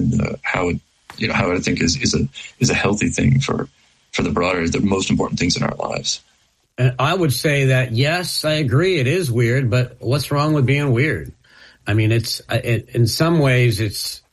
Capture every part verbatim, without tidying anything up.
and uh, how it, you know, how I think is, is a is a healthy thing for for the broader, the most important things in our lives. And I would say that, yes, I agree. It is weird, but what's wrong with being weird? I mean, it's it, in some ways, it's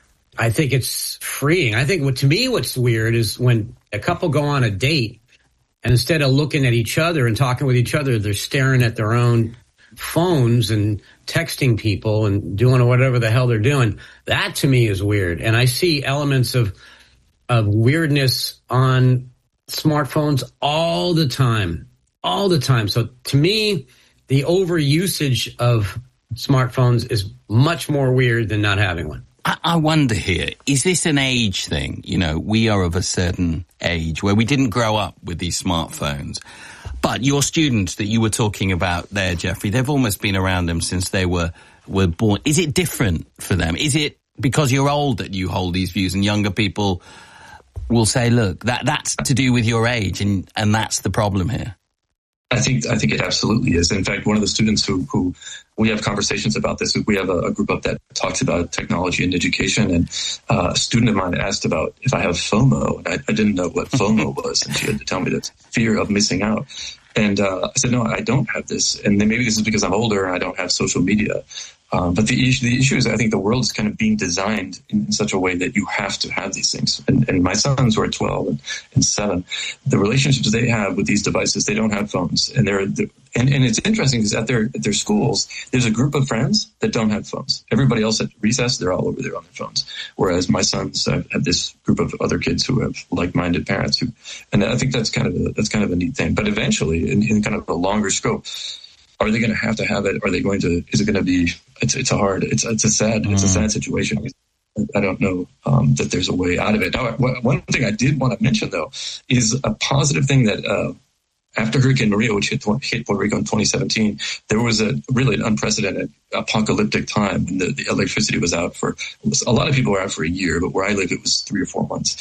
I think it's freeing. I think what to me, what's weird is when a couple go on a date and instead of looking at each other and talking with each other, they're staring at their own phones and texting people and doing whatever the hell they're doing. That to me is weird. And I see elements of of weirdness on smartphones all the time, all the time. So to me, the overusage of smartphones is much more weird than not having one. I, I wonder here, is this an age thing? You know, we are of a certain age where we didn't grow up with these smartphones. But your students that you were talking about there, Jeffrey, they've almost been around them since they were, were born. Is it different for them? Is it because you're old that you hold these views and younger people will say, look, that that's to do with your age and, and that's the problem here? I think I think it absolutely is. In fact, one of the students who, who we have conversations about this, we have a, a group up that talks about technology and education, and uh, a student of mine asked about if I have FOMO, and I, I didn't know what FOMO was, and she had to tell me that fear of missing out. And uh, I said, no, I don't have this, and then maybe this is because I'm older and I don't have social media. Um, but the issue, the issue is I think the world is kind of being designed in such a way that you have to have these things. And, and my sons who are twelve and, and seven, the relationships they have with these devices, they don't have phones. And they're, they're and, and it's interesting because at their, at their schools, there's a group of friends that don't have phones. Everybody else at recess, they're all over there on their phones. Whereas my sons have, have this group of other kids who have like-minded parents who, and I think that's kind of a, that's kind of a neat thing. But eventually, in, in kind of a longer scope, are they going to have to have it? Are they going to, is it going to be, it's, it's a hard, it's, it's a sad, mm. it's a sad situation. I don't know um, that there's a way out of it. Now, one thing I did want to mention, though, is a positive thing that uh, after Hurricane Maria, which hit, hit Puerto Rico in twenty seventeen, there was a really an unprecedented apocalyptic time when the, the electricity was out for, a lot of people were out for a year, but where I live, it was three or four months.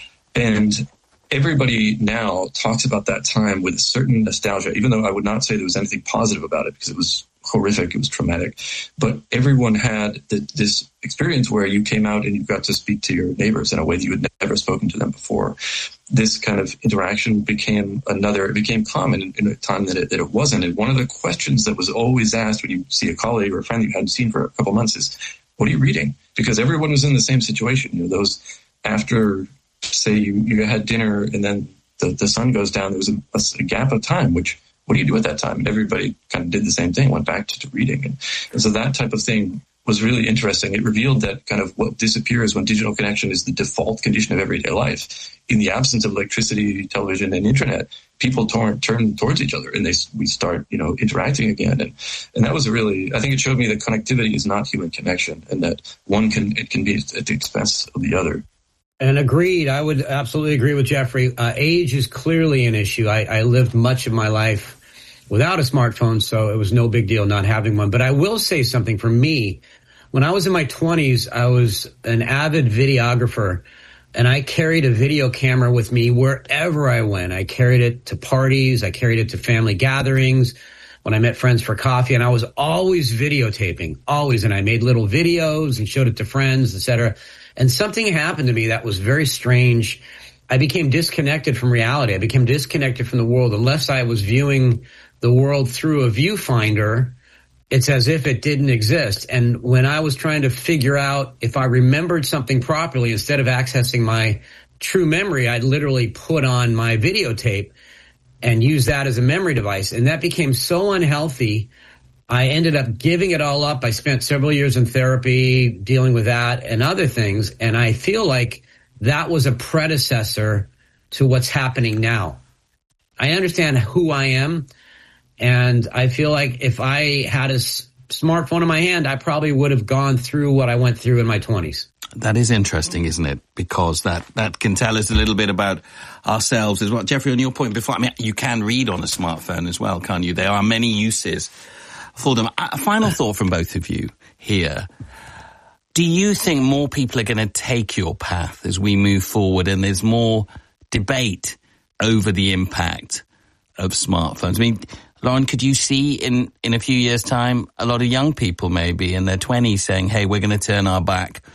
And everybody now talks about that time with a certain nostalgia, even though I would not say there was anything positive about it because it was horrific, it was traumatic. But everyone had the, this experience where you came out and you got to speak to your neighbors in a way that you had never spoken to them before. This kind of interaction became another, it became common in, in a time that it, that it wasn't. And one of the questions that was always asked when you see a colleague or a friend you hadn't seen for a couple months is, what are you reading? Because everyone was in the same situation. You know, those after, say you, you had dinner and then the, the sun goes down, there was a, a, a gap of time, which, what do you do at that time? And everybody kind of did the same thing, went back to, to reading. And, and so that type of thing was really interesting. It revealed that kind of what disappears when digital connection is the default condition of everyday life. In the absence of electricity, television, and internet, people turn, turn towards each other and they we start, you know, interacting again. And, and that was a really, I think it showed me that connectivity is not human connection and that one can, it can be at the expense of the other. And agreed. I would absolutely agree with Jeffrey. Uh, age is clearly an issue. I, I lived much of my life without a smartphone, so it was no big deal not having one. But I will say something for me. When I was in my twenties, I was an avid videographer, and I carried a video camera with me wherever I went. I carried it to parties. I carried it to family gatherings, when I met friends for coffee, and I was always videotaping, always. And I made little videos and showed it to friends, et cetera. And something happened to me that was very strange. I became disconnected from reality. I became disconnected from the world. Unless I was viewing the world through a viewfinder, it's as if it didn't exist. And when I was trying to figure out if I remembered something properly, instead of accessing my true memory, I'd literally put on my videotape and use that as a memory device. And that became so unhealthy. I ended up giving it all up. I spent several years in therapy dealing with that and other things. And I feel like that was a predecessor to what's happening now. I understand who I am. And I feel like if I had a s- smartphone in my hand, I probably would have gone through what I went through in my twenties. That is interesting, isn't it? Because that, that can tell us a little bit about ourselves as well. Jeffrey, on your point before, I mean, you can read on a smartphone as well, can't you? There are many uses for them. A final thought from both of you here. Do you think more people are going to take your path as we move forward and there's more debate over the impact of smartphones? I mean, Lauren, could you see in, in a few years' time a lot of young people maybe in their twenties saying, hey, we're going to turn our back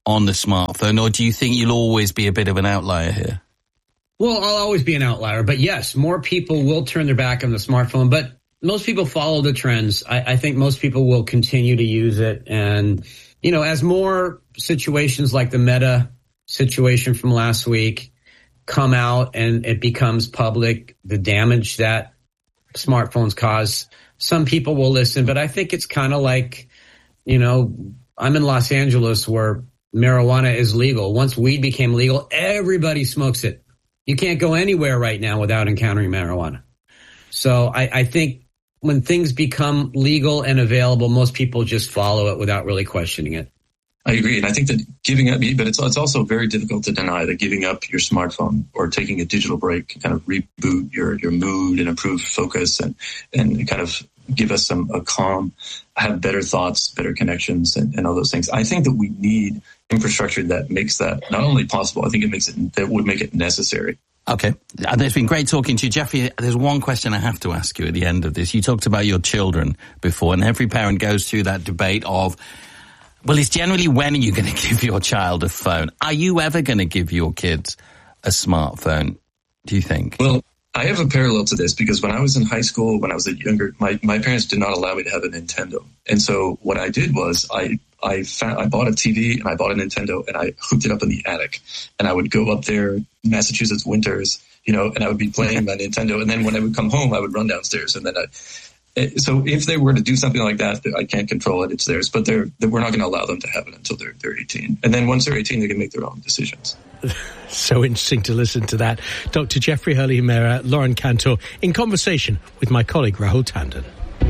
on the smartphone, or do you think you'll always be a bit of an outlier here? Well, I'll always be an outlier, but yes, more people will turn their back on the smartphone, but most people follow the trends. I, I think most people will continue to use it. And, you know, as more situations like the Meta situation from last week come out and it becomes public, the damage that smartphones cause, some people will listen. But I think it's kind of like, you know, I'm in Los Angeles where marijuana is legal. Once weed became legal, everybody smokes it. You can't go anywhere right now without encountering marijuana. So I, I think when things become legal and available, most people just follow it without really questioning it. I agree. And I think that giving up, but it's it's also very difficult to deny that giving up your smartphone or taking a digital break can kind of reboot your, your mood and improve focus and, and kind of give us some a calm, have better thoughts, better connections, and, and all those things. I think that we need infrastructure that makes that not only possible, I think it makes it, that would make it necessary. Okay. And it's been great talking to you. Jeffrey, there's one question I have to ask you at the end of this. You talked about your children before, and every parent goes through that debate of, well, it's generally when are you going to give your child a phone? Are you ever going to give your kids a smartphone, do you think? Well, I have a parallel to this because when I was in high school, when I was a younger, my, my parents did not allow me to have a Nintendo. And so what I did was I I found, I bought a T V and I bought a Nintendo and I hooked it up in the attic. And I would go up there, Massachusetts winters, you know, and I would be playing my Nintendo. And then when I would come home, I would run downstairs. And then I, so if they were to do something like that, I can't control it. It's theirs. But they're, we're not going to allow them to have it until they're, they're eighteen. And then once they're eighteen, they can make their own decisions. So interesting to listen to that. Doctor Jeffrey Hurley-Himera, Lauren Cantor, in conversation with my colleague Rahul Tandon.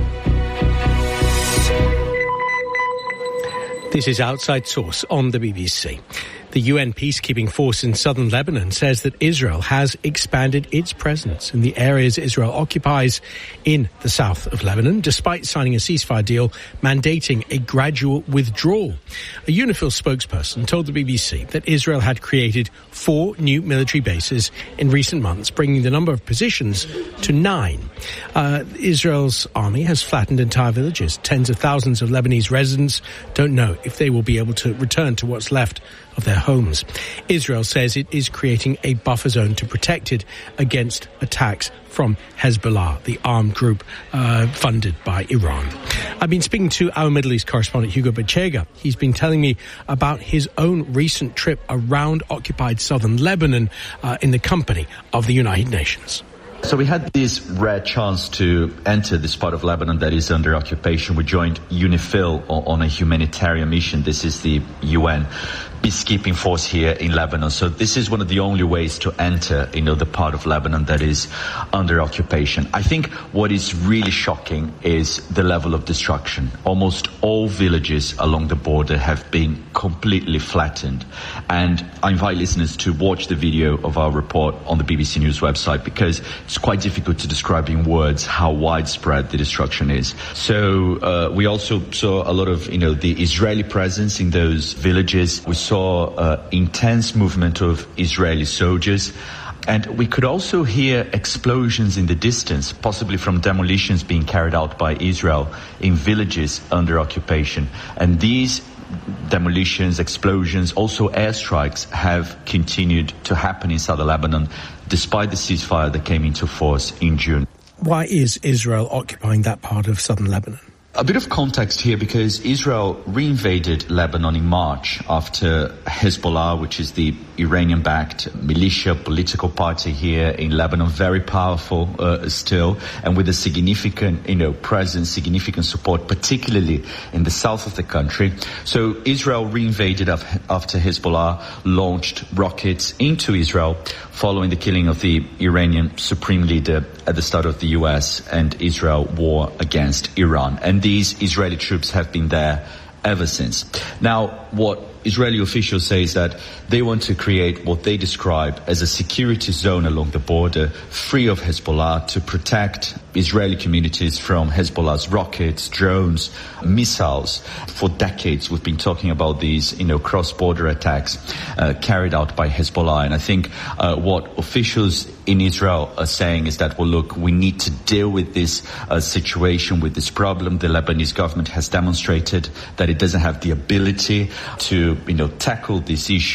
This is Outside Source on the B B C. The U N peacekeeping force in southern Lebanon says that Israel has expanded its presence in the areas Israel occupies in the south of Lebanon, despite signing a ceasefire deal mandating a gradual withdrawal. A UNIFIL spokesperson told the B B C that Israel had created four new military bases in recent months, bringing the number of positions to nine. Uh, Israel's army has flattened entire villages. Tens of thousands of Lebanese residents don't know if they will be able to return to what's left of their homes. Israel says it is creating a buffer zone to protect it against attacks from Hezbollah, the armed group uh, funded by Iran. I've been speaking to our Middle East correspondent Hugo Bechega. He's been telling me about his own recent trip around occupied southern Lebanon uh, in the company of the United Nations. So we had this rare chance to enter this part of Lebanon that is under occupation. We joined UNIFIL on a humanitarian mission. This is the U N peacekeeping force here in Lebanon. So this is one of the only ways to enter, you know, the part of Lebanon that is under occupation. I think what is really shocking is the level of destruction. Almost all villages along the border have been completely flattened. And I invite listeners to watch the video of our report on the B B C News website because it's quite difficult to describe in words how widespread the destruction is. So uh, we also saw a lot of, you know, the Israeli presence in those villages. We saw uh, intense movement of Israeli soldiers. And we could also hear explosions in the distance, possibly from demolitions being carried out by Israel in villages under occupation. And these demolitions, explosions, also airstrikes have continued to happen in southern Lebanon, despite the ceasefire that came into force in June. Why is Israel occupying that part of southern Lebanon? A bit of context here because Israel reinvaded Lebanon in March after Hezbollah, which is the Iranian-backed militia political party here in Lebanon, very powerful uh, still, and with a significant, you know, presence, significant support, particularly in the south of the country. So Israel reinvaded after Hezbollah launched rockets into Israel following the killing of the Iranian supreme leader at the start of the U S and Israel war against Iran. And these Israeli troops have been there ever since. Now, what Israeli officials say is that they want to create what they describe as a security zone along the border, free of Hezbollah, to protect Israeli communities from Hezbollah's rockets, drones, missiles. For decades, we've been talking about these, you know, cross-border attacks uh, carried out by Hezbollah. And I think uh, what officials in Israel are saying is that, well, look, we need to deal with this uh, situation, with this problem. The Lebanese government has demonstrated that it doesn't have the ability to to, you know, tackle this issue